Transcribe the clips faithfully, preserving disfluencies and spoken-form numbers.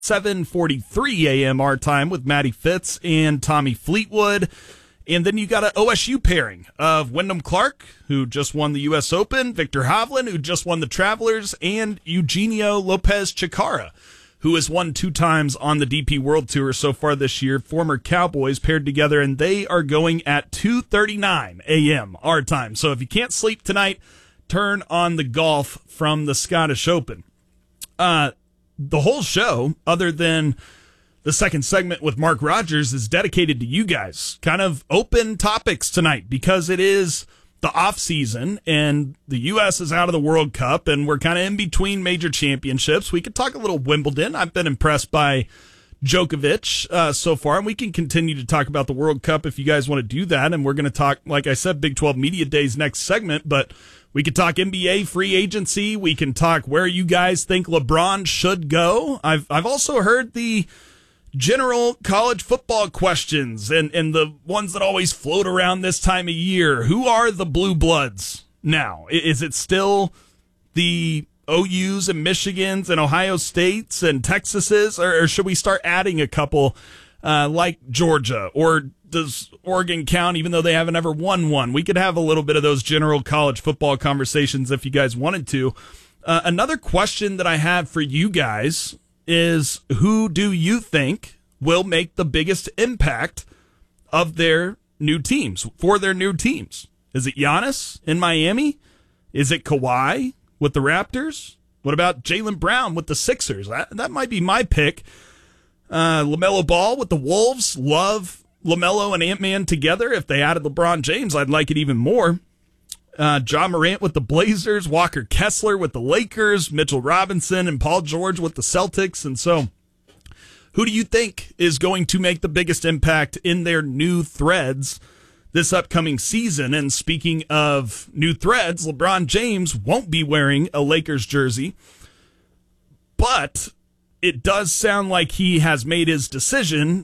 seven forty-three a.m. our time with Matty Fitz and Tommy Fleetwood. And then you got an O S U pairing of Wyndham Clark, who just won the U S Open, Victor Hovland, who just won the Travelers, and Eugenio Lopez Chacarra, who has won two times on the D P World Tour so far this year. Former Cowboys paired together, and they are going at two thirty-nine a.m. our time. So if you can't sleep tonight, turn on the golf from the Scottish Open. Uh, the whole show, other than the second segment with Mark Rogers, is dedicated to you guys. Kind of open topics tonight because it is the off season and the U S is out of the World Cup and we're kind of in between major championships. We could talk a little Wimbledon. I've been impressed by Djokovic uh, so far, and we can continue to talk about the World Cup if you guys want to do that. And we're going to talk, like I said, Big twelve Media Days next segment, but we could talk N B A free agency. We can talk where you guys think LeBron should go. I've I've also heard the general college football questions and, and the ones that always float around this time of year. Who are the Blue Bloods now? Is it still the O U's and Michigans and Ohio States and Texases, or, or should we start adding a couple uh, like Georgia? Or does Oregon count even though they haven't ever won one? We could have a little bit of those general college football conversations if you guys wanted to. Uh, another question that I have for you guys is, who do you think will make the biggest impact of their new teams, for their new teams? Is it Giannis in Miami? Is it Kawhi with the Raptors? What about Jaylen Brown with the Sixers? That, that might be my pick. Uh, LaMelo Ball with the Wolves. Love LaMelo and Ant-Man together. If they added LeBron James, I'd like it even more. Uh, John Morant with the Blazers, Walker Kessler with the Lakers, Mitchell Robinson and Paul George with the Celtics. And so, who do you think is going to make the biggest impact in their new threads this upcoming season? And speaking of new threads, LeBron James won't be wearing a Lakers jersey, but it does sound like he has made his decision,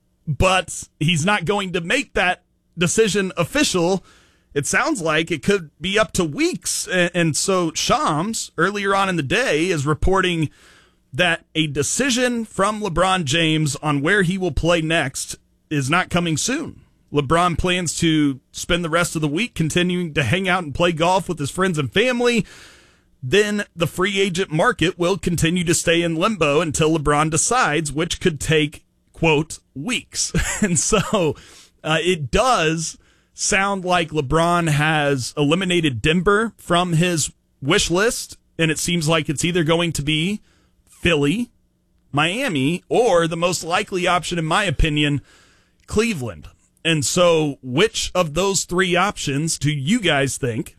but he's not going to make that decision official. It sounds like it could be up to weeks. And so Shams, earlier on in the day, is reporting that a decision from LeBron James on where he will play next is not coming soon. LeBron plans to spend the rest of the week continuing to hang out and play golf with his friends and family. Then the free agent market will continue to stay in limbo until LeBron decides, which could take, quote, weeks. And so uh, it does sound like LeBron has eliminated Denver from his wish list, and it seems like it's either going to be Philly, Miami, or the most likely option, in my opinion, Cleveland. And so which of those three options do you guys think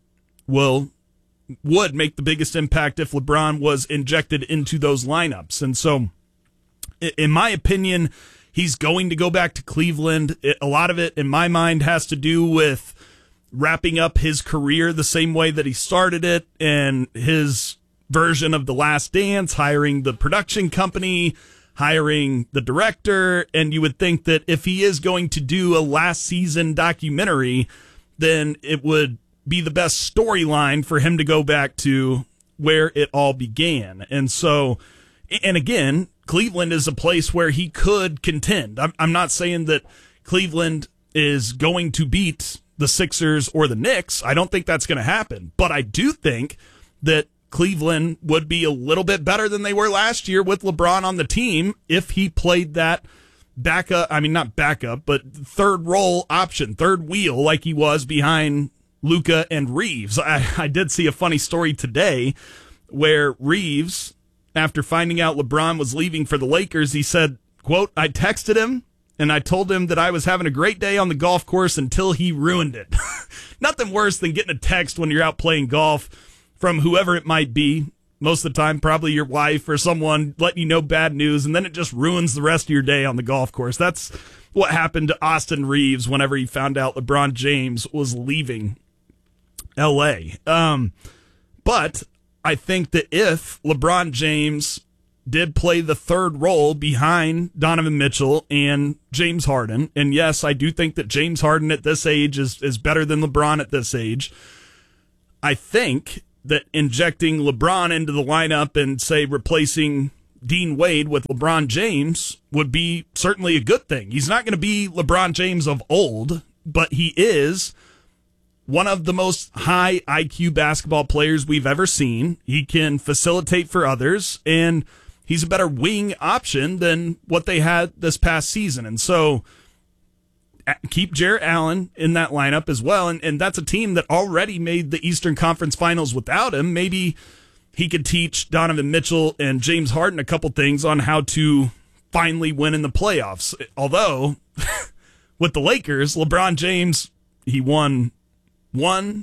will would make the biggest impact if LeBron was injected into those lineups? And so, in my opinion, he's going to go back to Cleveland. It, a lot of it, in my mind, has to do with wrapping up his career the same way that he started it, and his version of The Last Dance, hiring the production company, hiring the director. And you would think that if he is going to do a last season documentary, then it would be the best storyline for him to go back to where it all began. And so, and again, Cleveland is a place where he could contend. I'm, I'm not saying that Cleveland is going to beat the Sixers or the Knicks. I don't think that's going to happen. But I do think that Cleveland would be a little bit better than they were last year with LeBron on the team if he played that backup, I mean, not backup, but third role option, third wheel, like he was behind Luka and Reeves. I, I did see a funny story today where Reeves, after finding out LeBron was leaving for the Lakers, he said, quote, "I texted him and I told him that I was having a great day on the golf course until he ruined it." Nothing worse than getting a text when you're out playing golf from whoever it might be. Most of the time, probably your wife or someone letting you know bad news, and then it just ruins the rest of your day on the golf course. That's what happened to Austin Reeves whenever he found out LeBron James was leaving L A. Um, but I think that if LeBron James did play the third role behind Donovan Mitchell and James Harden, and yes, I do think that James Harden at this age is, is better than LeBron at this age, I think that injecting LeBron into the lineup and, say, replacing Dean Wade with LeBron James would be certainly a good thing. He's not going to be LeBron James of old, but he is one of the most high I Q basketball players we've ever seen. He can facilitate for others, and he's a better wing option than what they had this past season. And so keep Jarrett Allen in that lineup as well. And, and that's a team that already made the Eastern Conference Finals without him. Maybe he could teach Donovan Mitchell and James Harden a couple things on how to finally win in the playoffs. Although, with the Lakers, LeBron James, he won one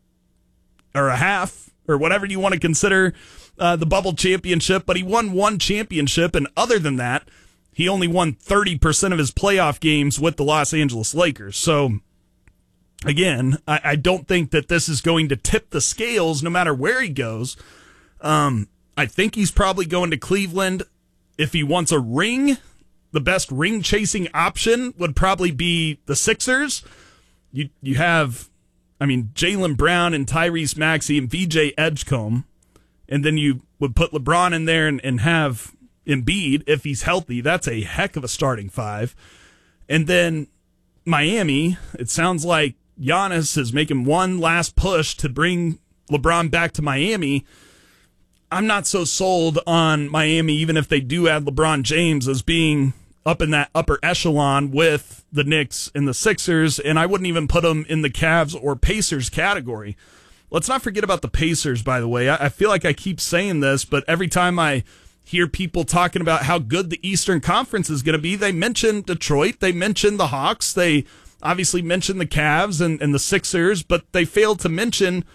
or a half or whatever you want to consider uh, the bubble championship, but he won one championship. And other than that, he only won thirty percent of his playoff games with the Los Angeles Lakers. So, again, I, I don't think that this is going to tip the scales no matter where he goes. Um, I think he's probably going to Cleveland. If he wants a ring, the best ring-chasing option would probably be the Sixers. You you have, I mean, Jaylen Brown and Tyrese Maxey and V J Edgecombe, and then you would put LeBron in there and, and have Embiid, if he's healthy. That's a heck of a starting five. And then Miami, it sounds like Giannis is making one last push to bring LeBron back to Miami. I'm not so sold on Miami, even if they do add LeBron James, as being up in that upper echelon with the Knicks and the Sixers, and I wouldn't even put them in the Cavs or Pacers category. Let's not forget about the Pacers, by the way. I feel like I keep saying this, but every time I hear people talking about how good the Eastern Conference is going to be, they mention Detroit, they mention the Hawks, they obviously mention the Cavs and, and the Sixers, but they failed to mention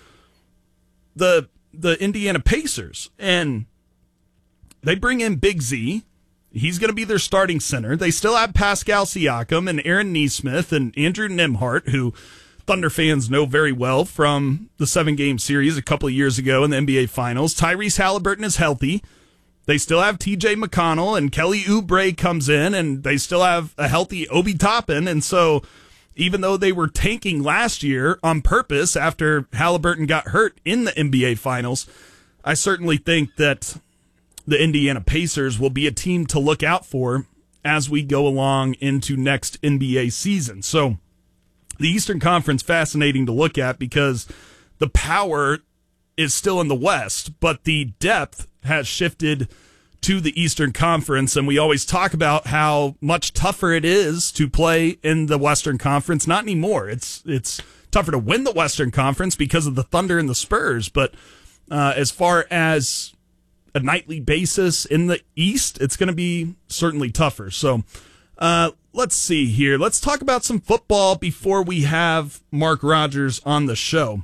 the the Indiana Pacers. And they bring in Big Z. He's going to be their starting center. They still have Pascal Siakam and Aaron Nesmith and Andrew Nembhard, who Thunder fans know very well from the seven-game series a couple of years ago in the N B A Finals. Tyrese Halliburton is healthy. They still have T J McConnell, and Kelly Oubre comes in, and they still have a healthy Obi Toppin. And so even though they were tanking last year on purpose after Halliburton got hurt in the N B A Finals, I certainly think that the Indiana Pacers will be a team to look out for as we go along into next N B A season. So the Eastern Conference, fascinating to look at because the power is still in the West, but the depth has shifted to the Eastern Conference, and we always talk about how much tougher it is to play in the Western Conference. Not anymore. It's it's tougher to win the Western Conference because of the Thunder and the Spurs, but uh, as far as a nightly basis in the East, it's going to be certainly tougher. So uh, let's see here. Let's talk about some football before we have Mark Rogers on the show.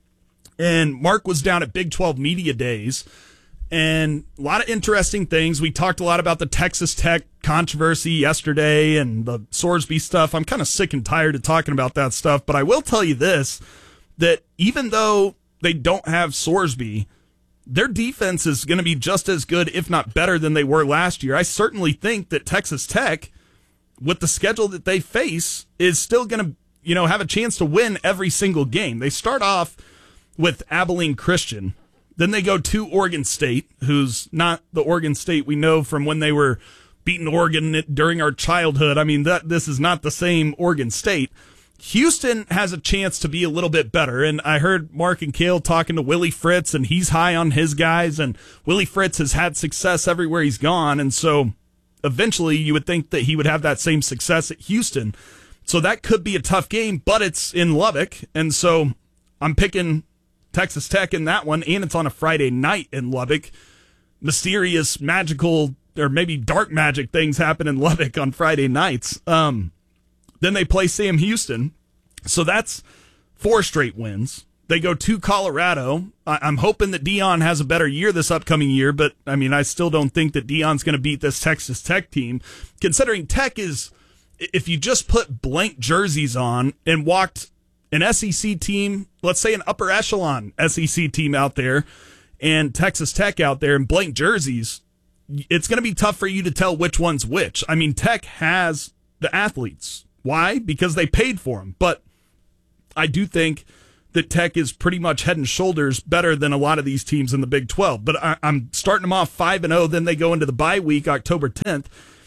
And Mark was down at Big twelve Media Days, and a lot of interesting things. We talked a lot about the Texas Tech controversy yesterday and the Sorsby stuff. I'm kind of sick and tired of talking about that stuff, but I will tell you this, that even though they don't have Sorsby, their defense is going to be just as good, if not better, than they were last year. I certainly think that Texas Tech, with the schedule that they face, is still going to, you know, have a chance to win every single game. They start off with Abilene Christian. Then they go to Oregon State, who's not the Oregon State we know from when they were beating Oregon during our childhood. I mean, that this is not the same Oregon State. Houston has a chance to be a little bit better, and I heard Mark and Cale talking to Willie Fritz, and he's high on his guys, and Willie Fritz has had success everywhere he's gone, and so eventually you would think that he would have that same success at Houston. So that could be a tough game, but it's in Lubbock, and so I'm picking Texas Tech in that one, and it's on a Friday night in Lubbock. Mysterious, magical, or maybe dark magic things happen in Lubbock on Friday nights. Um, then they play Sam Houston. So that's four straight wins. They go to Colorado. I- I'm hoping that Dion has a better year this upcoming year, but, I mean, I still don't think that Dion's going to beat this Texas Tech team, considering Tech is, if you just put blank jerseys on and walked an S E C team, let's say an upper echelon S E C team out there, and Texas Tech out there in blank jerseys, it's going to be tough for you to tell which one's which. I mean, Tech has the athletes. Why? Because they paid for them. But I do think that Tech is pretty much head and shoulders better than a lot of these teams in the Big twelve. But I, I'm starting them off five and oh, then they go into the bye week, October tenth,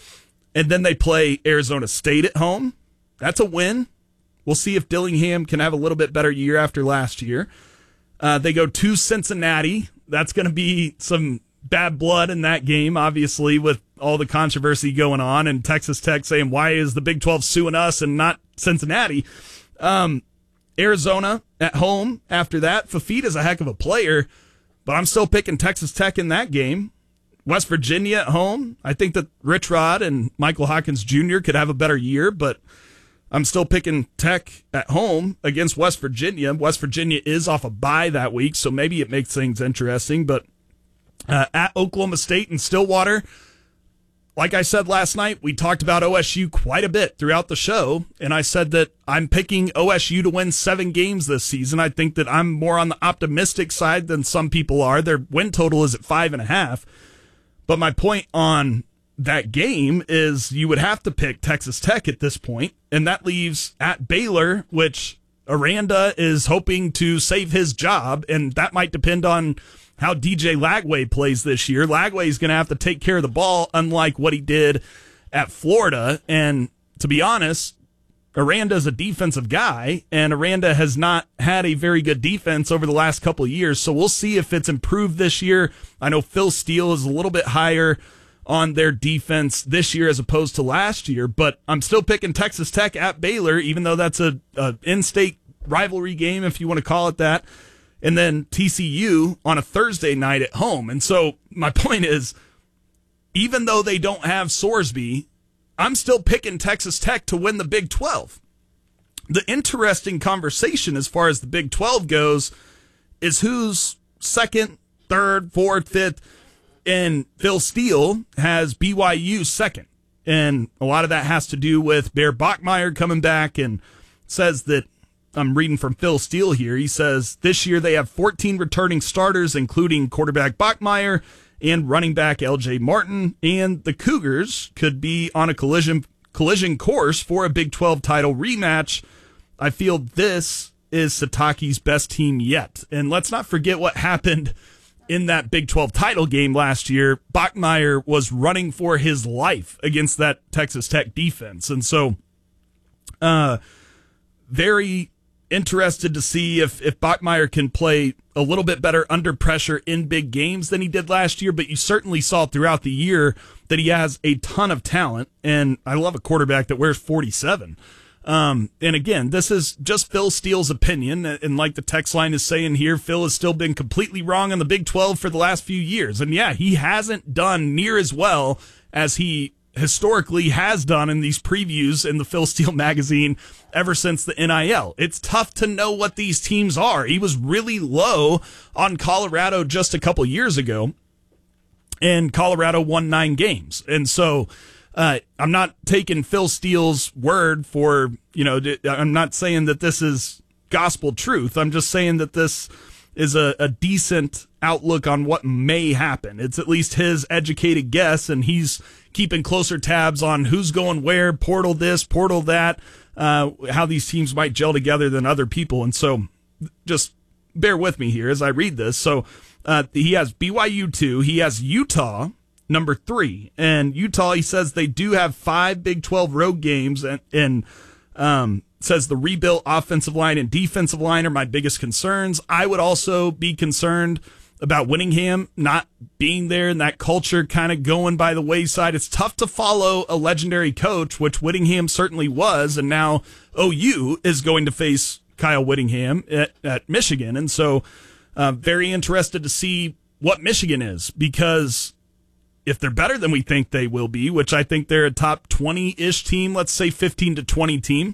and then they play Arizona State at home. That's a win. We'll see if Dillingham can have a little bit better year after last year. Uh, they go to Cincinnati. That's going to be some bad blood in that game, obviously, with all the controversy going on and Texas Tech saying, why is the Big twelve suing us and not Cincinnati? Um, Arizona at home after that. Fafita's a heck of a player, but I'm still picking Texas Tech in that game. West Virginia at home. I think that Rich Rod and Michael Hawkins Junior could have a better year, but I'm still picking Tech at home against West Virginia. West Virginia is off a bye that week, so maybe it makes things interesting. But uh, at Oklahoma State and Stillwater, like I said last night, we talked about O S U quite a bit throughout the show, and I said that I'm picking O S U to win seven games this season. I think that I'm more on the optimistic side than some people are. Their win total is at five and a half. But my point on that game is you would have to pick Texas Tech at this point, and that leaves at Baylor, which Aranda is hoping to save his job, and that might depend on how D J Lagway plays this year. Lagway is going to have to take care of the ball, unlike what he did at Florida. And to be honest, Aranda is a defensive guy, and Aranda has not had a very good defense over the last couple of years. So we'll see if it's improved this year. I know Phil Steele is a little bit higher on their defense this year as opposed to last year, but I'm still picking Texas Tech at Baylor, even though that's a, a in-state rivalry game, if you want to call it that. And then T C U on a Thursday night at home. And so my point is, even though they don't have Sorsby, I'm still picking Texas Tech to win the Big twelve. The interesting conversation as far as the Big twelve goes is who's second, third, fourth, fifth, and Phil Steele has B Y U second. And a lot of that has to do with Bear Bachmeier coming back and says that, I'm reading from Phil Steele here. He says this year they have fourteen returning starters, including quarterback Bachmeier and running back L J Martin, and the Cougars could be on a collision collision course for a Big twelve title rematch. I feel this is Sataki's best team yet. And let's not forget what happened in that Big twelve title game last year. Bachmeier was running for his life against that Texas Tech defense. And so, uh, very interested to see if, if Bachmeier can play a little bit better under pressure in big games than he did last year, but you certainly saw throughout the year that he has a ton of talent, and I love a quarterback that wears forty-seven. Um, and again, this is just Phil Steele's opinion, and like the text line is saying here, Phil has still been completely wrong on the Big twelve for the last few years. And yeah, he hasn't done near as well as he historically has done in these previews in the Phil Steele magazine ever since the N I L. It's tough to know what these teams are. He was really low on Colorado just a couple years ago, and Colorado won nine games. And so uh, I'm not taking Phil Steele's word for, you know, I'm not saying that this is gospel truth. I'm just saying that this is a, a decent outlook on what may happen. It's at least his educated guess, and he's keeping closer tabs on who's going where, portal this, portal that, uh, how these teams might gel together than other people. And so just bear with me here as I read this. So uh, he has B Y U two. He has Utah, number three. And Utah, he says they do have five Big twelve road games, and, and um, says the rebuilt offensive line and defensive line are my biggest concerns. I would also be concerned about Whittingham not being there and that culture kind of going by the wayside. It's tough to follow a legendary coach, which Whittingham certainly was, and now O U is going to face Kyle Whittingham at, at Michigan. And so uh, very interested to see what Michigan is, because if they're better than we think they will be, which I think they're a top twenty-ish team, let's say fifteen to twenty team,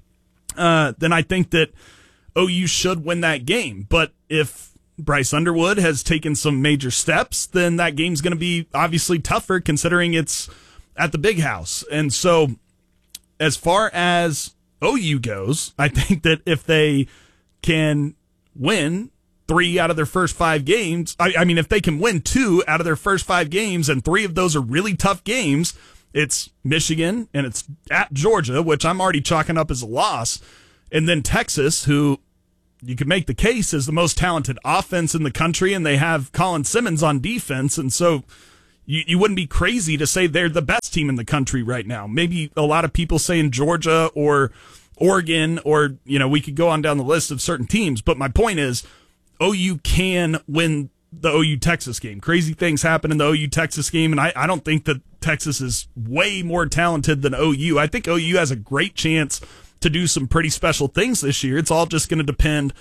uh, then I think that O U should win that game. But if Bryce Underwood has taken some major steps, then that game's going to be obviously tougher considering it's at the Big House. And so as far as O U goes, I think that if they can win three out of their first five games, I, I mean, if they can win two out of their first five games and three of those are really tough games, it's Michigan and it's at Georgia, which I'm already chalking up as a loss, and then Texas, who you could make the case as the most talented offense in the country, and they have Colin Simmons on defense, and so you, you wouldn't be crazy to say they're the best team in the country right now. Maybe a lot of people saying Georgia or Oregon, or, you know, we could go on down the list of certain teams, but my point is O U can win the O U-Texas game. Crazy things happen in the O U-Texas game, and I, I don't think that Texas is way more talented than O U. I think O U has a great chance to do some pretty special things this year. It's all just going to depend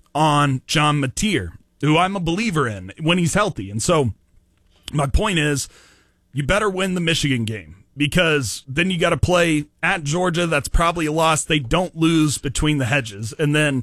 on John Mateer, who I'm a believer in when he's healthy. And so my point is, you better win the Michigan game, because then you got to play at Georgia. That's probably a loss. They don't lose between the hedges. And then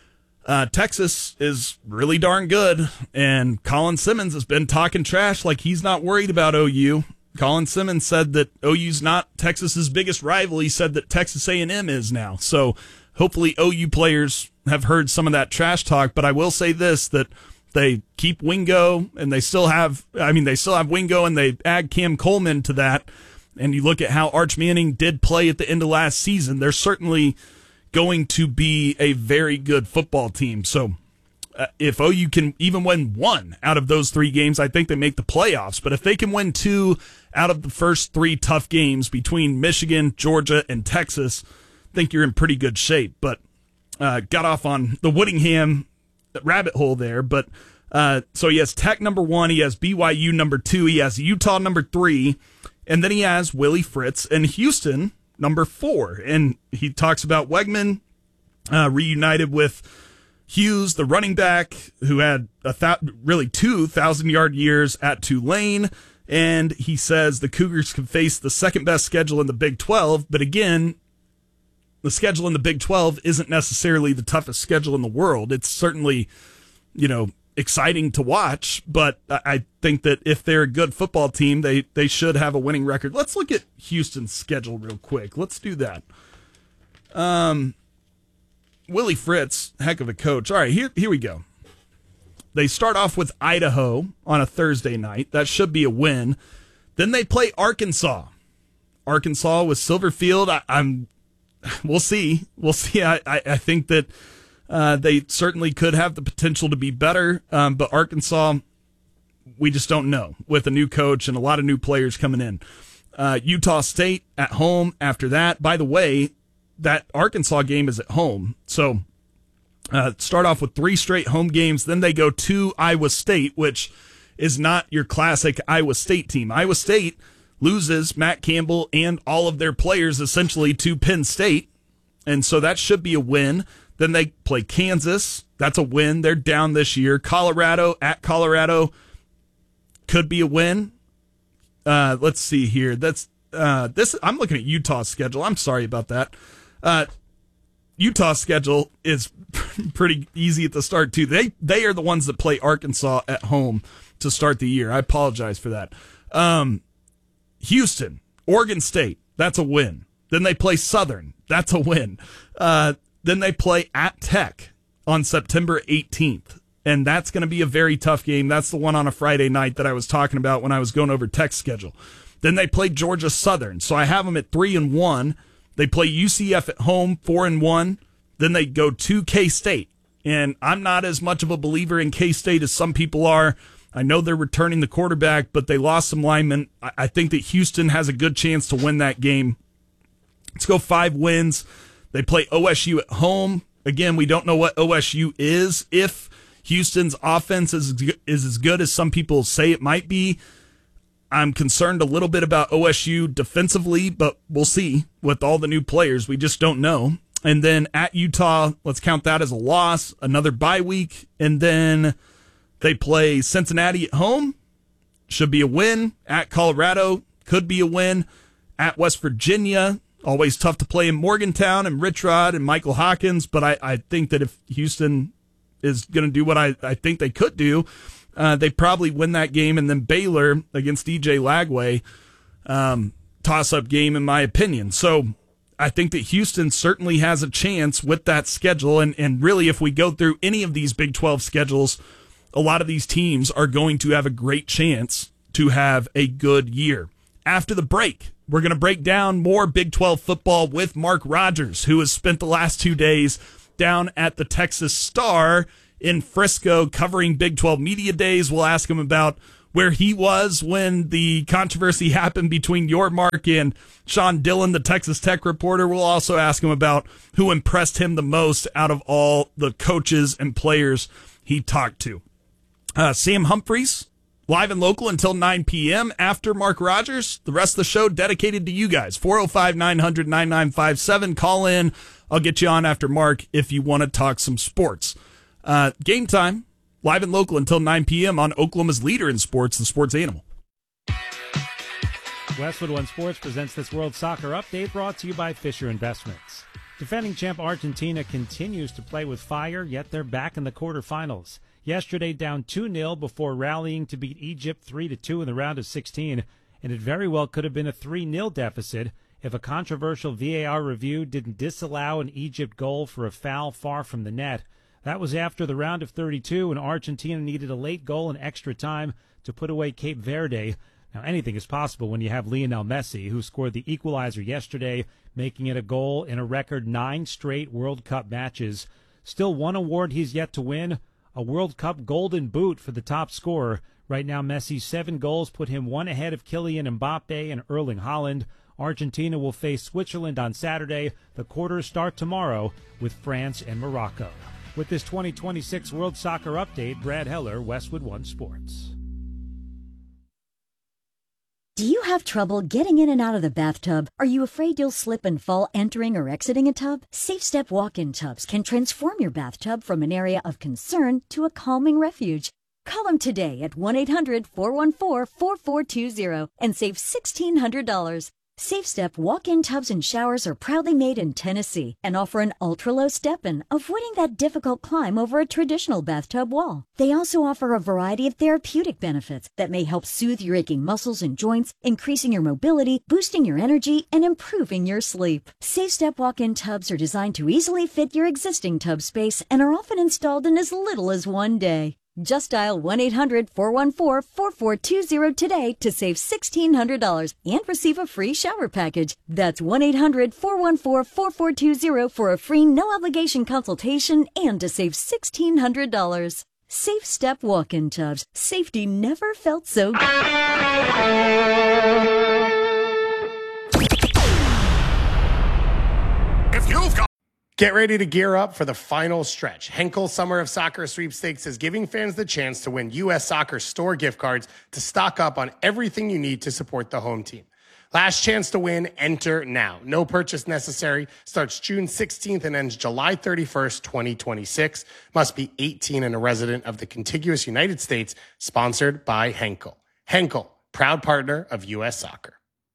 uh, Texas is really darn good, and Colin Simmons has been talking trash like he's not worried about O U. Colin Simmons said that O U's not Texas's biggest rival. He said that Texas A and M is now. So hopefully O U players have heard some of that trash talk. But I will say this, that they keep Wingo, and they still have, I mean, they still have Wingo, and they add Cam Coleman to that. And you look at how Arch Manning did play at the end of last season. They're certainly going to be a very good football team. So Uh, if O U can even win one out of those three games, I think they make the playoffs. But if they can win two out of the first three tough games between Michigan, Georgia, and Texas, I think you're in pretty good shape. But uh, got off on the Whittingham rabbit hole there. But uh, so he has Tech number one, he has B Y U number two, he has Utah number three, and then he has Willie Fritz and Houston number four. And he talks about Wegman uh, reunited with Hughes, the running back, who had a th- really two thousand-yard years at Tulane, and he says the Cougars can face the second-best schedule in the Big twelve, but again, the schedule in the Big twelve isn't necessarily the toughest schedule in the world. It's certainly, you know, exciting to watch, but I think that if they're a good football team, they, they should have a winning record. Let's look at Houston's schedule real quick. Let's do that. Um... Willie Fritz, heck of a coach. All right, here here we go. They start off with Idaho on a Thursday night. That should be a win. Then they play Arkansas. Arkansas with Silverfield. I, I'm. We'll see. We'll see. I, I, I think that uh, they certainly could have the potential to be better, um, but Arkansas, we just don't know with a new coach and a lot of new players coming in. Uh, Utah State at home after that. By the way, that Arkansas game is at home. So uh, start off with three straight home games. Then they go to Iowa State, which is not your classic Iowa State team. Iowa State loses Matt Campbell and all of their players essentially to Penn State. And so that should be a win. Then they play Kansas. That's a win. They're down this year. Colorado at Colorado could be a win. Uh, let's see here. That's uh, this. I'm looking at Utah's schedule. I'm sorry about that. Uh, Utah's schedule is pretty easy at the start, too. They they are the ones that play Arkansas at home to start the year. I apologize for that. Um, Houston, Oregon State, that's a win. Then they play Southern. That's a win. Uh, then they play at Tech on September eighteenth. And that's going to be a very tough game. That's the one on a Friday night that I was talking about when I was going over Tech's schedule. Then they play Georgia Southern. So I have them at three and one. They play U C F at home, four and one. Then they go to K-State. And I'm not as much of a believer in K-State as some people are. I know they're returning the quarterback, but they lost some linemen. I think that Houston has a good chance to win that game. Let's go five wins. They play O S U at home. Again, we don't know what O S U is. If Houston's offense is, is as good as some people say it might be, I'm concerned a little bit about O S U defensively, but we'll see with all the new players. We just don't know. And then at Utah, let's count that as a loss, another bye week. And then they play Cincinnati at home. Should be a win. At Colorado, could be a win. At West Virginia, always tough to play in Morgantown and Rich Rod and Michael Hawkins. But I, I think that if Houston is going to do what I, I think they could do, Uh, they probably win that game. And then Baylor against D J Lagway, um, toss-up game in my opinion. So I think that Houston certainly has a chance with that schedule. And, and really, if we go through any of these Big twelve schedules, a lot of these teams are going to have a great chance to have a good year. After the break, we're going to break down more Big twelve football with Mark Rogers, who has spent the last two days down at the Texas Star in Frisco covering Big twelve Media Days. We'll ask him about where he was when the controversy happened between Yormark and Sean Dillon, the Texas Tech reporter. We'll also ask him about who impressed him the most out of all the coaches and players he talked to. Uh, Sam Humphreys, live and local until nine p.m. After Mark Rogers, the rest of the show dedicated to you guys. four oh five, nine hundred, ninety-nine fifty-seven. Call in. I'll get you on after Mark if you want to talk some sports. Uh, game time. Live and local until nine p.m. on Oklahoma's leader in sports, the Sports Animal. Westwood One Sports presents this World Soccer Update brought to you by Fisher Investments. Defending champ Argentina continues to play with fire, yet they're back in the quarterfinals. Yesterday down two nil before rallying to beat Egypt three to two in the round of sixteen, and it very well could have been a three nil deficit if a controversial V A R review didn't disallow an Egypt goal for a foul far from the net. That was after the round of thirty-two, and Argentina needed a late goal in extra time to put away Cape Verde. Now, anything is possible when you have Lionel Messi, who scored the equalizer yesterday, making it a goal in a record nine straight World Cup matches. Still one award he's yet to win, a World Cup Golden Boot for the top scorer. Right now, Messi's seven goals put him one ahead of Kylian Mbappe and Erling Haaland. Argentina will face Switzerland on Saturday. The quarters start tomorrow with France and Morocco. With this twenty twenty-six World Soccer Update, Brad Heller, Westwood One Sports. Do you have trouble getting in and out of the bathtub? Are you afraid you'll slip and fall entering or exiting a tub? Safe Step walk-in tubs can transform your bathtub from an area of concern to a calming refuge. Call them today at one eight hundred, four one four, four four two zero and save sixteen hundred dollars. Safe Step walk-in tubs and showers are proudly made in Tennessee and offer an ultra-low step-in, avoiding that difficult climb over a traditional bathtub wall. They also offer a variety of therapeutic benefits that may help soothe your aching muscles and joints, increasing your mobility, boosting your energy, and improving your sleep. Safe Step walk-in tubs are designed to easily fit your existing tub space and are often installed in as little as one day. Just dial one eight hundred, four one four, four four two zero today to save sixteen hundred dollars and receive a free shower package. That's one eight hundred, four one four, four four two zero for a free no-obligation consultation and to save sixteen hundred dollars. Safe Step walk-in tubs. Safety never felt so good. If you've got Get ready to gear up for the final stretch. Henkel Summer of Soccer Sweepstakes is giving fans the chance to win U S Soccer store gift cards to stock up on everything you need to support the home team. Last chance to win, enter now. No purchase necessary. Starts June sixteenth and ends July thirty-first, twenty twenty-six. Must be eighteen and a resident of the contiguous United States. Sponsored by Henkel. Henkel, proud partner of U S Soccer.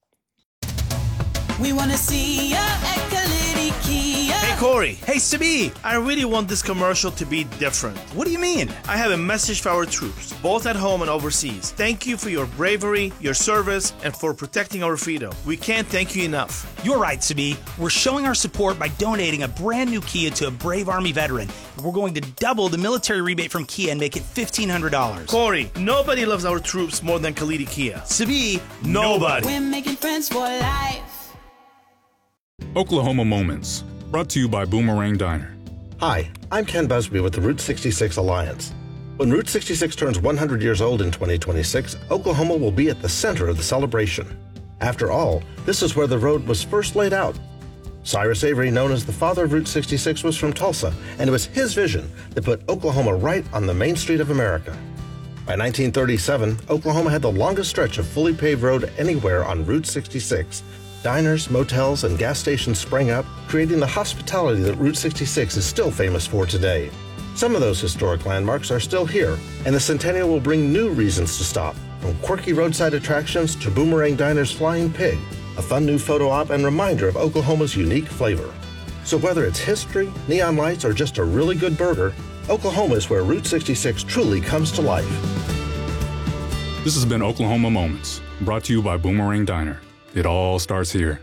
We want to see ya at Kalidi Kia. Hey Corey, hey Sabi, I really want this commercial to be different. What do you mean? I have a message for our troops, both at home and overseas. Thank you for your bravery, your service, and for protecting our freedom. We can't thank you enough. You're right, Sabi. We're showing our support by donating a brand new Kia to a brave Army veteran. We're going to double the military rebate from Kia and make it fifteen hundred dollars. Corey, nobody loves our troops more than Kalidi Kia. Sabi, nobody. We're making friends for life. Oklahoma Moments, brought to you by Boomerang Diner. Hi, I'm Ken Busby with the Route sixty-six Alliance. When Route sixty-six turns one hundred years old in twenty twenty-six, Oklahoma will be at the center of the celebration. After all, this is where the road was first laid out. Cyrus Avery, known as the father of Route sixty-six, was from Tulsa, and it was his vision that put Oklahoma right on the main street of America. By nineteen thirty-seven, Oklahoma had the longest stretch of fully paved road anywhere on Route sixty-six. Diners, motels, and gas stations sprang up, creating the hospitality that Route sixty-six is still famous for today. Some of those historic landmarks are still here, and the Centennial will bring new reasons to stop, from quirky roadside attractions to Boomerang Diner's Flying Pig, a fun new photo op and reminder of Oklahoma's unique flavor. So whether it's history, neon lights, or just a really good burger, Oklahoma is where Route sixty-six truly comes to life. This has been Oklahoma Moments, brought to you by Boomerang Diner. It all starts here.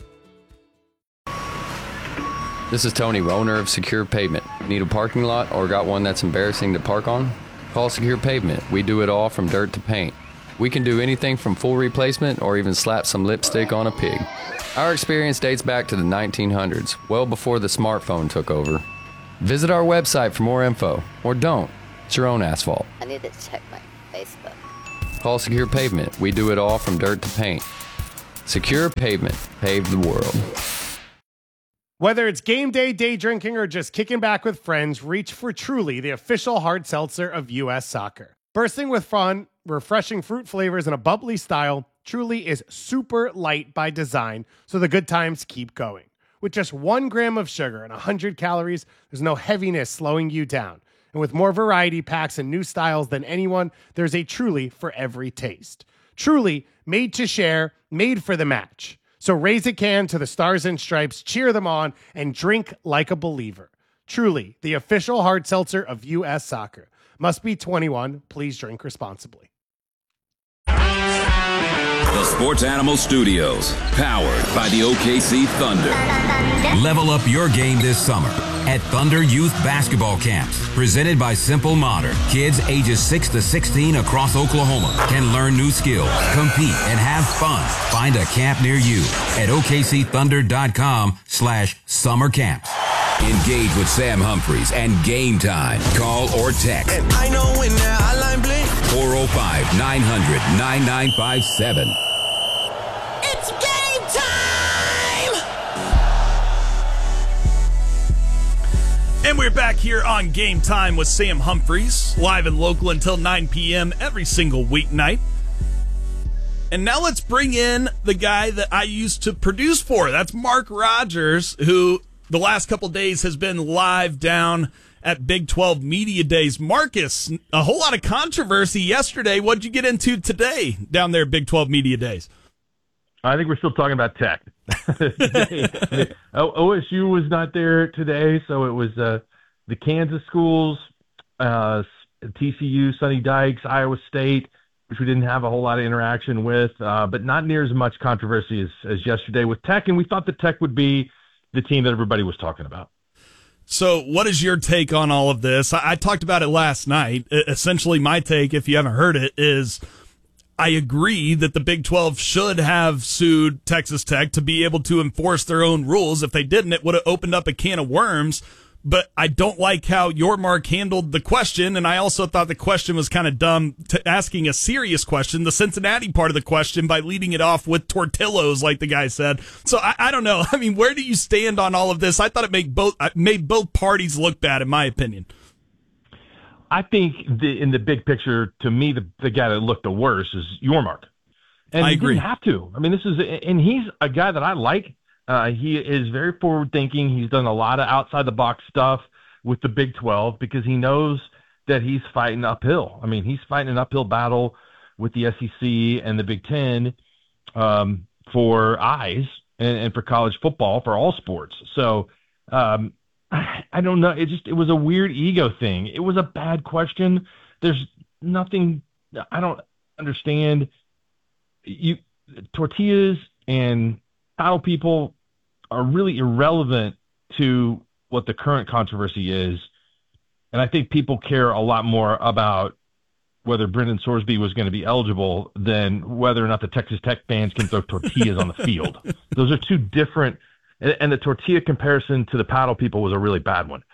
This is Tony, owner of Secure Pavement. Need a parking lot or got one that's embarrassing to park on? Call Secure Pavement. We do it all from dirt to paint. We can do anything from full replacement or even slap some lipstick on a pig. Our experience dates back to the nineteen hundreds, well before the smartphone took over. Visit our website for more info, or don't. It's your own asphalt. I need to check my Facebook. Call Secure Pavement. We do it all from dirt to paint. Secure Pavement. Pave the world. Whether it's game day, day drinking, or just kicking back with friends, reach for Truly, the official hard seltzer of U S Soccer. Bursting with fun, refreshing fruit flavors, and a bubbly style, Truly is super light by design, so the good times keep going. With just one gram of sugar and one hundred calories, there's no heaviness slowing you down. And with more variety packs and new styles than anyone, there's a Truly for every taste. Truly, made to share, made for the match. So raise a can to the Stars and Stripes, cheer them on, and drink like a believer. Truly, the official hard seltzer of U S Soccer. Must be twenty-one. Please drink responsibly. The Sports Animal Studios, powered by the O K C Thunder. Level up your game this summer at Thunder Youth Basketball Camps, presented by Simple Modern. Kids ages six to sixteen across Oklahoma can learn new skills, compete, and have fun. Find a camp near you at O K C thunder dot com slash summer camps. Engage with Sam Humphreys and Game Time. Call or text. And I know when that hotline blink. four oh five, nine hundred, nine nine five seven. It's game time! And we're back here on Game Time with Sam Humphreys, live and local until nine p.m. every single weeknight. And now let's bring in the guy that I used to produce for. That's Mark Rogers, who the last couple days has been live down at Big twelve Media Days. Marcus, a whole lot of controversy yesterday. What'd you get into today down there at Big twelve Media Days? I think we're still talking about Tech. O S U was not there today, so it was uh, the Kansas schools, uh, T C U, Sonny Dykes, Iowa State, which we didn't have a whole lot of interaction with, uh, but not near as much controversy as, as yesterday with Tech, and we thought that Tech would be the team that everybody was talking about. So what is your take on all of this? I, I talked about it last night. Essentially, my take, if you haven't heard it, is I agree that the Big twelve should have sued Texas Tech to be able to enforce their own rules. If they didn't, it would have opened up a can of worms. But I don't like how Yormark handled the question, and I also thought the question was kind of dumb, to asking a serious question, the Cincinnati part of the question, by leading it off with tortillos, like the guy said. So I, I don't know. I mean, where do you stand on all of this? I thought it made both made both parties look bad, in my opinion. I think the, in the big picture, to me, the, the guy that looked the worst is Yormark. And I he agree. didn't have to. I mean, this is, and he's a guy that I like. Uh, he is very forward-thinking. He's done a lot of outside-the-box stuff with the Big twelve because he knows that he's fighting uphill. I mean, he's fighting an uphill battle with the S E C and the Big Ten um, for eyes and, and for college football, for all sports. So um, I, I don't know. It just it was a weird ego thing. It was a bad question. There's nothing – I don't understand. You tortillas and – paddle people are really irrelevant to what the current controversy is. And I think people care a lot more about whether Brendan Sorsby was going to be eligible than whether or not the Texas Tech fans can throw tortillas on the field. Those are two different, and the tortilla comparison to the paddle people was a really bad one.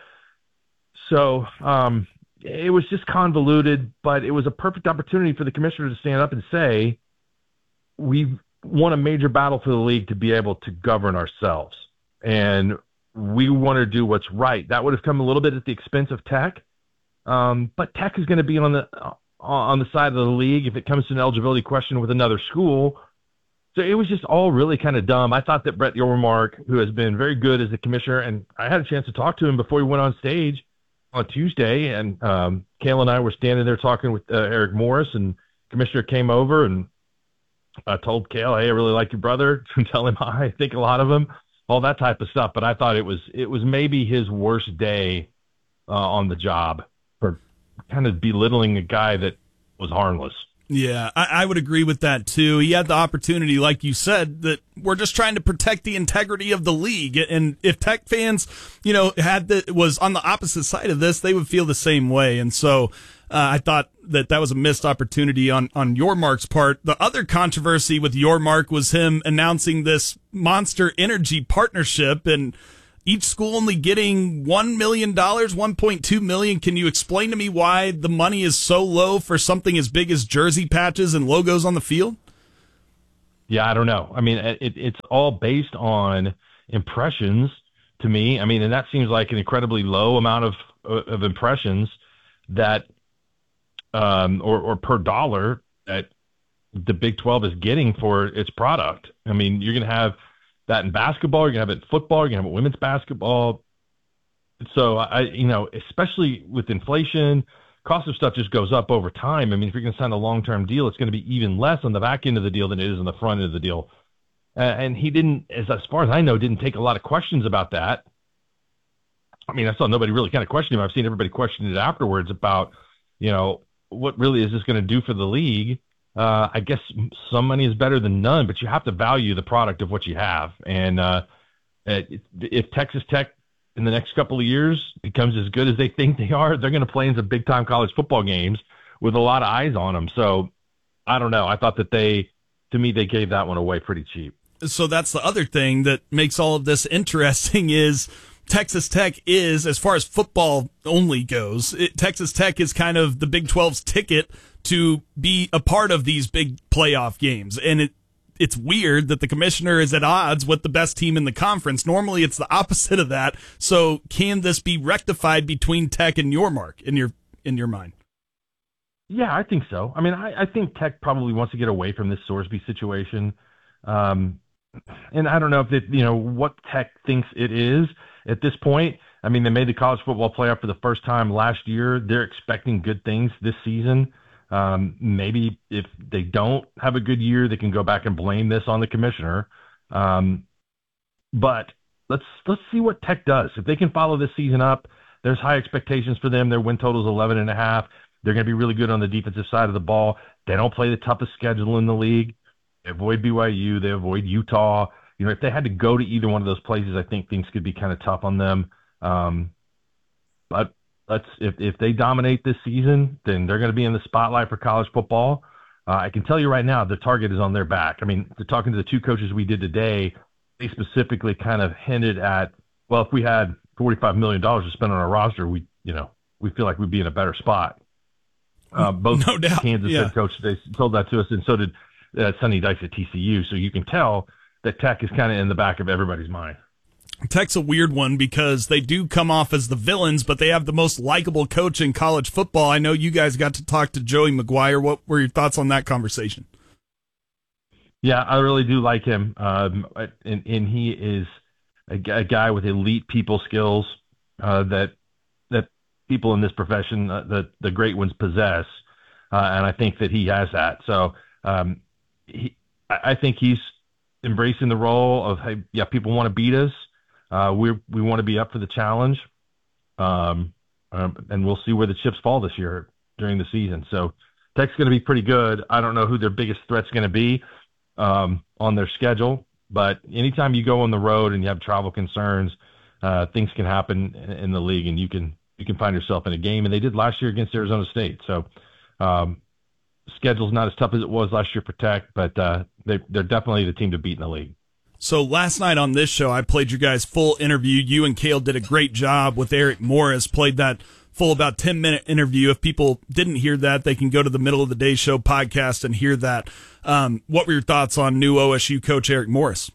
So um, it was just convoluted, but it was a perfect opportunity for the commissioner to stand up and say, we've won a major battle for the league to be able to govern ourselves. And we want to do what's right. That would have come a little bit at the expense of Tech. Um, but Tech is going to be on the, uh, on the side of the league if it comes to an eligibility question with another school. So it was just all really kind of dumb. I thought that Brett Yormark, who has been very good as a commissioner, and I had a chance to talk to him before he went on stage on Tuesday. And um, Kale and I were standing there talking with uh, Eric Morris, and commissioner came over and I told Kale, hey, I really like your brother. Tell him I think a lot of him, all that type of stuff. But I thought it was it was maybe his worst day uh, on the job for kind of belittling a guy that was harmless. Yeah, I, I would agree with that, too. He had the opportunity, like you said, that we're just trying to protect the integrity of the league. And if Tech fans, you know, had the, was on the opposite side of this, they would feel the same way. And so Uh, I thought that that was a missed opportunity on, on Yormark's part. The other controversy with Yormark was him announcing this Monster Energy partnership. And each school only getting one million dollars, one point two million dollars. Can you explain to me why the money is so low for something as big as jersey patches and logos on the field? Yeah, I don't know. I mean, it, it's all based on impressions to me. I mean, and that seems like an incredibly low amount of of impressions that, um, or, or per dollar that the Big twelve is getting for its product. I mean, you're going to have that in basketball, you're going to have it in football, you're going to have it in women's basketball. So, I, you know, especially with inflation, cost of stuff just goes up over time. I mean, if you're going to sign a long-term deal, it's going to be even less on the back end of the deal than it is on the front end of the deal. Uh, and he didn't, as, as far as I know, didn't take a lot of questions about that. I mean, I saw nobody really kind of question him. I've seen everybody question it afterwards about, you know, what really is this going to do for the league? Uh, I guess some money is better than none, but you have to value the product of what you have. And uh, if Texas Tech in the next couple of years becomes as good as they think they are, they're going to play in some big-time college football games with a lot of eyes on them. So I don't know. I thought that they, to me, they gave that one away pretty cheap. So that's the other thing that makes all of this interesting is Texas Tech is, as far as football only goes, it, Texas Tech is kind of the Big twelve's ticket to be a part of these big playoff games. And it it's weird that the commissioner is at odds with the best team in the conference. Normally it's the opposite of that. So can this be rectified between Tech and Yormark in your in your mind? Yeah, I think so. I mean, I, I think Tech probably wants to get away from this Sorsby situation. Um, and I don't know if it, you know, what Tech thinks it is at this point. I mean, they made the college football playoff for the first time last year. They're expecting good things this season. Um, maybe if they don't have a good year, they can go back and blame this on the commissioner. Um, but let's let's see what Tech does. If they can follow this season up, there's high expectations for them. Their win total is eleven and a half. They're going to be really good on the defensive side of the ball. They don't play the toughest schedule in the league. They avoid B Y U. They avoid Utah. You know, if they had to go to either one of those places, I think things could be kind of tough on them. Um, but let's if if they dominate this season, then they're going to be in the spotlight for college football. Uh, I can tell you right now, the target is on their back. I mean, talking to the two coaches we did today, they specifically kind of hinted at, well, if we had forty-five million dollars to spend on our roster, we, you know, we feel like we'd be in a better spot. Uh, both no doubt. Kansas yeah. head coach, they told that to us, and so did uh, Sonny Dykes at T C U. So you can tell that Tech is kind of in the back of everybody's mind. Tech's a weird one because they do come off as the villains, but they have the most likable coach in college football. I know you guys got to talk to Joey McGuire. What were your thoughts on that conversation? Yeah, I really do like him. Um, and, and he is a, a guy with elite people skills uh, that that people in this profession, uh, the, the great ones, possess. Uh, and I think that he has that. So um, he, I think he's embracing the role of, hey, yeah, people want to beat us. Uh, we we want to be up for the challenge, um, um, and we'll see where the chips fall this year during the season. So Tech's going to be pretty good. I don't know who their biggest threat's going to be um, on their schedule, but anytime you go on the road and you have travel concerns, uh, things can happen in, in the league, and you can you can find yourself in a game. And they did last year against Arizona State. So um, schedule's not as tough as it was last year for Tech, but uh, they, they're definitely the team to beat in the league. So last night on this show, I played your guys' full interview. You and Cale did a great job with Eric Morris, played that full about ten-minute interview. If people didn't hear that, they can go to the Middle of the Day Show podcast and hear that. Um, what were your thoughts on new O S U coach Eric Morris?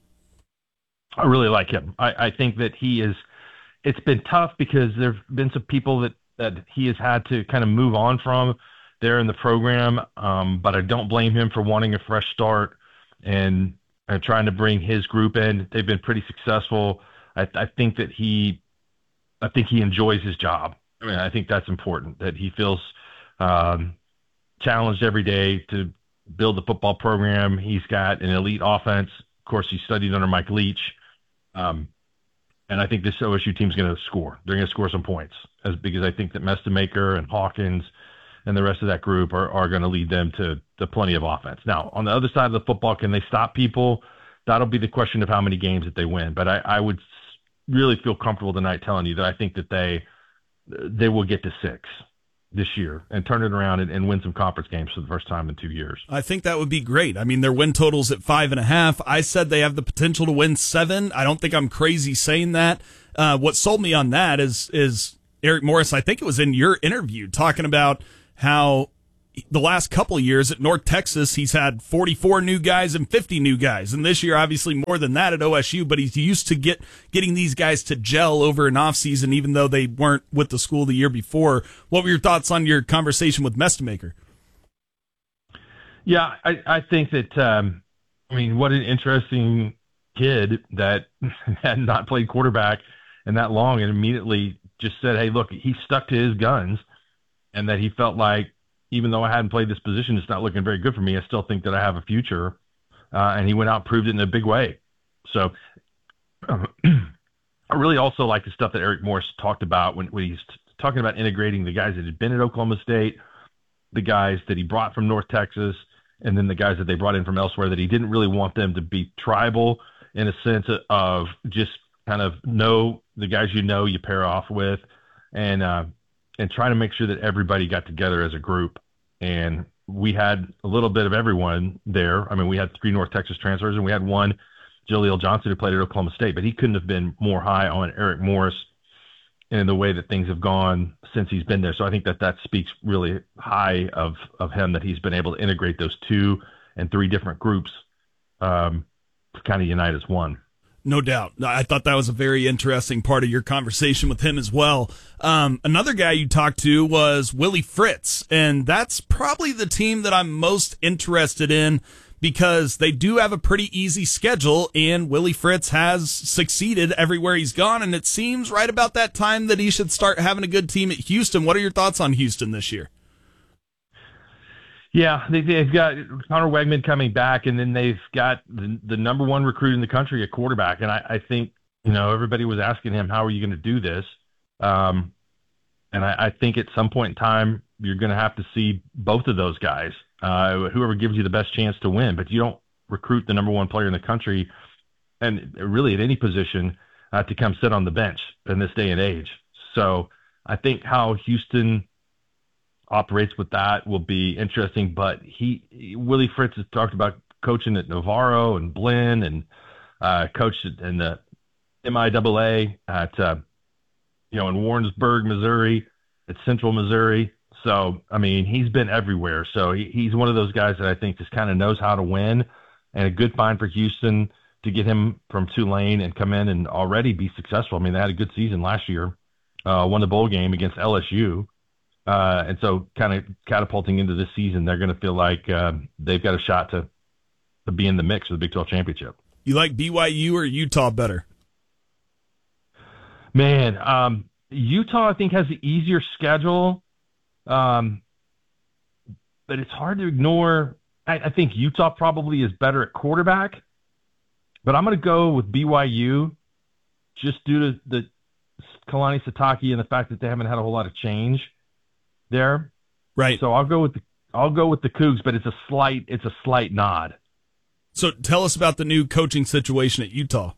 I really like him. I, I think that he is – it's been tough because there have been some people that, that he has had to kind of move on from there in the program, um, but I don't blame him for wanting a fresh start and – and trying to bring his group in. They've been pretty successful. I, I think that he, I think he enjoys his job. I mean, I think that's important, that he feels um, challenged every day to build the football program. He's got an elite offense. Of course, he studied under Mike Leach. Um, and I think this O S U team is going to score. They're going to score some points as because I think that Mestemaker and Hawkins and the rest of that group are, are going to lead them to, to plenty of offense. Now, on the other side of the football, can they stop people? That'll be the question of how many games that they win. But I, I would really feel comfortable tonight telling you that I think that they they will get to six. this year and turn it around and, and win some conference games for the first time in two years. I think that would be great. I mean, their win total's at five and a half. I said they have the potential to win seven. I don't think I'm crazy saying that. Uh, what sold me on that is is Eric Morris. I think it was in your interview talking about how the last couple of years at North Texas, he's had forty-four new guys and fifty new guys. And this year, obviously more than that at O S U, but he's used to get getting these guys to gel over an offseason, even though they weren't with the school the year before. What were your thoughts on your conversation with Mestemaker? Yeah, I, I think that, um, I mean, what an interesting kid that had not played quarterback in that long and immediately just said, hey, look, he stuck to his guns, and that he felt like, even though I hadn't played this position, it's not looking very good for me. I still think that I have a future. Uh, and he went out and proved it in a big way. So um, I really also like the stuff that Eric Morris talked about when, when he's t- talking about integrating the guys that had been at Oklahoma State, the guys that he brought from North Texas, and then the guys that they brought in from elsewhere, that he didn't really want them to be tribal in a sense of just kind of know the guys you know you pair off with, and uh, and try to make sure that everybody got together as a group. And we had a little bit of everyone there. I mean, we had three North Texas transfers, and we had one, Jaleel Johnson, who played at Oklahoma State, but he couldn't have been more high on Eric Morris in the way that things have gone since he's been there. So I think that that speaks really high of, of him, that he's been able to integrate those two and three different groups um, to kind of unite as one. No doubt. I thought that was a very interesting part of your conversation with him as well. Um, another guy you talked to was Willie Fritz, and that's probably the team that I'm most interested in because they do have a pretty easy schedule, and Willie Fritz has succeeded everywhere he's gone, and it seems right about that time that he should start having a good team at Houston. What are your thoughts on Houston this year? Yeah, they, they've got Connor Wegman coming back, and then they've got the, the number one recruit in the country at quarterback. And I, I think, you know, everybody was asking him, how are you going to do this? Um, and I, I think at some point in time, you're going to have to see both of those guys, uh, whoever gives you the best chance to win. But you don't recruit the number one player in the country, and really at any position, uh, to come sit on the bench in this day and age. So I think how Houston operates with that will be interesting, but he, he Willie Fritz has talked about coaching at Navarro and Blinn, and uh, coached in the M I A A at uh, you know in Warrensburg, Missouri, at Central Missouri. So I mean, he's been everywhere. So he, he's one of those guys that I think just kind of knows how to win, and a good find for Houston to get him from Tulane and come in and already be successful. I mean, they had a good season last year, uh, won the bowl game against L S U. Uh, and so kind of catapulting into this season, they're going to feel like uh, they've got a shot to, to be in the mix for the Big twelve championship. You like B Y U or Utah better? Man, um, Utah, I think, has the easier schedule, um, but it's hard to ignore. I, I think Utah probably is better at quarterback, but I'm going to go with B Y U just due to the Kalani Sitake and the fact that they haven't had a whole lot of change there. Right. So I'll go with the I'll go with the Cougs, but it's a slight it's a slight nod. So tell us about the new coaching situation at Utah.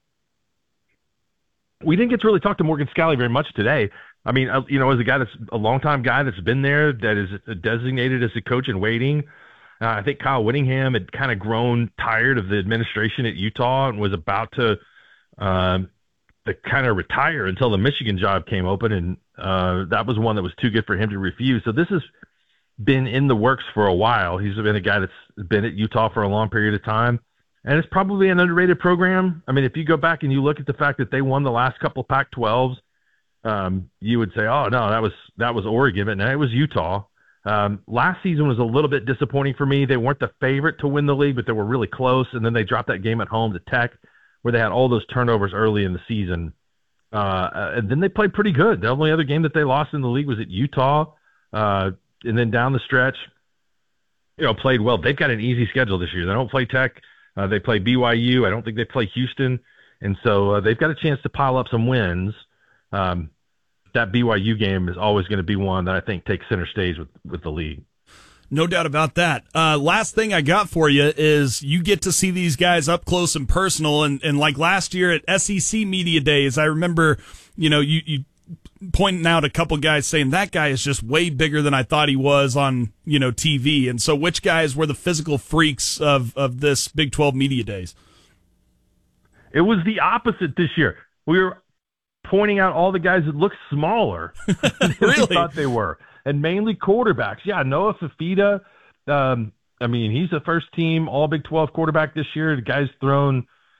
We didn't get to really talk to Morgan Scalley very much today. I mean, you know, as a guy that's a longtime guy that's been there, that is designated as a coach in waiting, uh, I think Kyle Whittingham had kind of grown tired of the administration at Utah and was about to um, to kind of retire until the Michigan job came open, and uh, that was one that was too good for him to refuse. So this has been in the works for a while. He's been a guy that's been at Utah for a long period of time, and it's probably an underrated program. I mean, if you go back and you look at the fact that they won the last couple of Pac twelves, um, you would say, oh, no, that was that was Oregon, but no, it was Utah. Um, last season was a little bit disappointing for me. They weren't the favorite to win the league, but they were really close, and then they dropped that game at home to Tech, where they had all those turnovers early in the season. Uh, and then they played pretty good. The only other game that they lost in the league was at Utah. Uh, and then down the stretch, you know, played well. They've got an easy schedule this year. They don't play Tech. Uh, they play B Y U. I don't think they play Houston. And so uh, they've got a chance to pile up some wins. Um, that B Y U game is always going to be one that I think takes center stage with, with the league. No doubt about that. Uh, last thing I got for you is you get to see these guys up close and personal. And, and like last year at S E C Media Days, I remember, you know, you, you pointing out a couple guys saying that guy is just way bigger than I thought he was on, you know, T V. And so which guys were the physical freaks of, of this Big twelve Media Days? It was the opposite this year. We were pointing out all the guys that looked smaller than Really? we thought they were, and mainly quarterbacks. Yeah, Noah Fifita, um, I mean, he's a first-team All Big twelve quarterback this year. The guy's thrown –